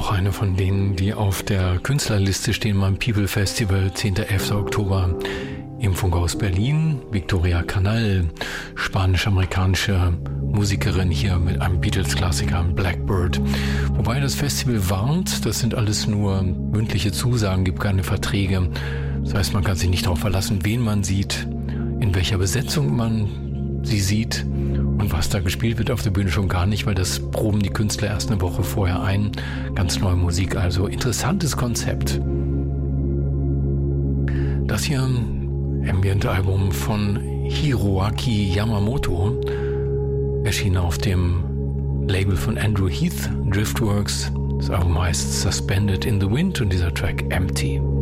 Auch eine von denen, die auf der Künstlerliste stehen beim People Festival, 10.11. Oktober im Funkhaus Berlin. Victoria Canal, spanisch-amerikanische Musikerin hier mit einem Beatles-Klassiker, Blackbird. Wobei das Festival warnt, das sind alles nur mündliche Zusagen, gibt keine Verträge. Das heißt, man kann sich nicht darauf verlassen, wen man sieht, in welcher Besetzung man sie sieht und was da gespielt wird auf der Bühne schon gar nicht, weil das proben die Künstler erst eine Woche vorher ein. Ganz neue Musik, also interessantes Konzept. Das hier Ambient-Album von Hiroaki Yamamoto erschien auf dem Label von Andrew Heath, Driftworks. Das Album heißt Suspended in the Wind und dieser Track Empty.